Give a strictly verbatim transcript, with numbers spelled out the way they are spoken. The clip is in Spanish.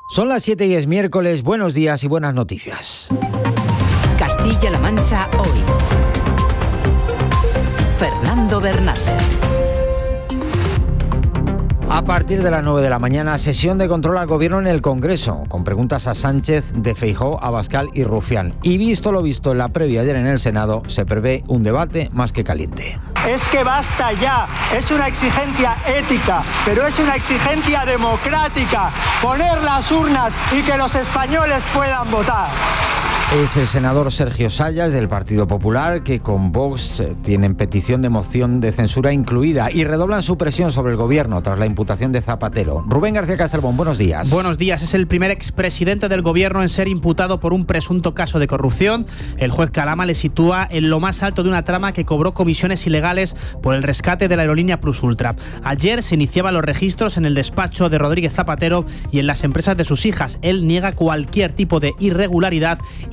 Son las siete y es miércoles, buenos días y buenas noticias. Castilla-La Mancha hoy. Fernando Bernácer. A partir de las nueve de la mañana, sesión de control al Gobierno en el Congreso, con preguntas a Sánchez, de Feijóo, Abascal y Rufián. Y visto lo visto en la previa ayer en el Senado, se prevé un debate más que caliente. Es que basta ya, es una exigencia ética, pero es una exigencia democrática, poner las urnas y que los españoles puedan votar. Es el senador Sergio Sayas del Partido Popular que con Vox tienen petición de moción de censura incluida y redoblan su presión sobre el Gobierno tras la imputación de Zapatero. Rubén García Castelbón, buenos días. Buenos días. Es el primer expresidente del Gobierno en ser imputado por un presunto caso de corrupción. El juez Calama le sitúa en lo más alto de una trama que cobró comisiones ilegales por el rescate de la aerolínea Plus Ultra. Ayer se iniciaban los registros en el despacho de Rodríguez Zapatero y en las empresas de sus hijas. Él niega cualquier tipo de irregularidad